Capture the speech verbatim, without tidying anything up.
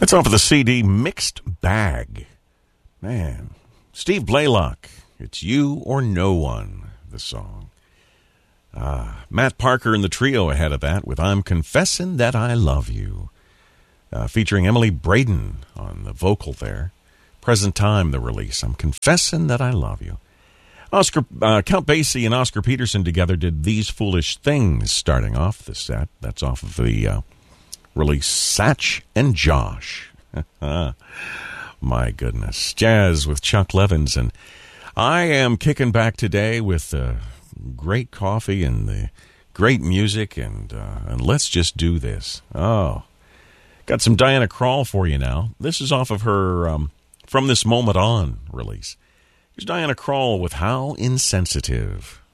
That's off of the C D Mixed Bag. Man, Steve Blaylock, It's You or No One, the song. Uh, Matt Parker and the trio ahead of that with I'm Confessing That I Love You, uh, featuring Emily Braden on the vocal there. Present time, the release. I'm Confessing That I Love You. Oscar uh, Count Basie and Oscar Peterson together did These Foolish Things starting off the set. That's off of the uh, release Satch and Josh. My goodness. Jazz with Chuck Levins. And I am kicking back today with uh, great coffee and the great music. And, uh, and let's just do this. Oh, got some Diana Krall for you now. This is off of her um, From This Moment On release. Here's Diana Krall with How Insensitive.